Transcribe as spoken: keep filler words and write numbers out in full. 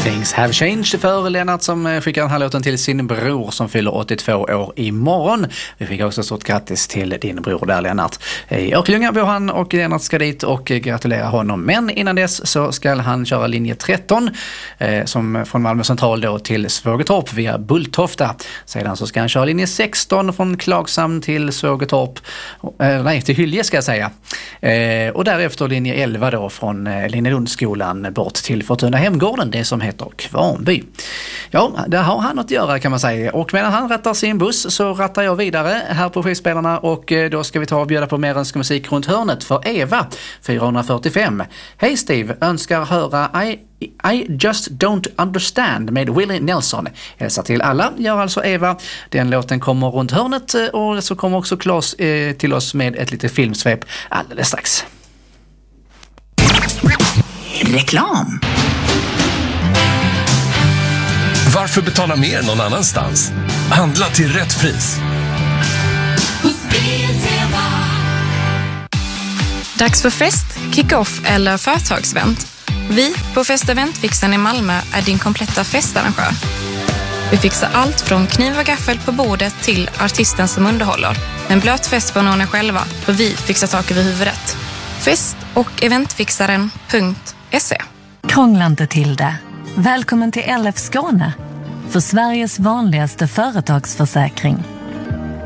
Things have changed för Lennart som skickar den här låten till sin bror som fyller åttiotvå år imorgon. Vi fick också stort grattis till din bror där, Lennart. I Örkelljunga bor han och Lennart ska dit och gratulera honom. Men innan dess så ska han köra linje tretton eh, som från Malmö central då till Svågertorp via Bulltofta. Sedan så ska han köra linje sexton från Klagshamn till Svågertorp. Eh, nej, till Hylje ska jag säga. Eh, och därefter linje elva då från eh, Linnelundsskolan bort till Fortuna Hemgården, det som heter Kvarnby. Ja, där har han att göra kan man säga. Och medan han rattar sin buss så rattar jag vidare här på Skivspelarna och då ska vi ta och bjuda på mer önskemusik runt hörnet för Eva, fyrahundrafyrtiofem. Hej Steve, önskar höra I, I just don't understand med Willie Nelson. Hälsa till alla, gör alltså Eva. Den låten kommer runt hörnet och så kommer också Claes eh, till oss med ett litet filmsvep alldeles strax. Reklam. Varför betala mer någon annanstans? Handla till rätt pris. Dags för fest, kick-off eller företagsevent. Vi på Fest Eventfixaren i Malmö är din kompletta festarrangör. Vi fixar allt från kniv och gaffel på bordet till artisten som underhåller. En blöt fest för någon själva, för vi fixar tak över huvudet. Fest och eventfixaren punkt se. Krångla inte till det. Välkommen till L F Skåne för Sveriges vanligaste företagsförsäkring.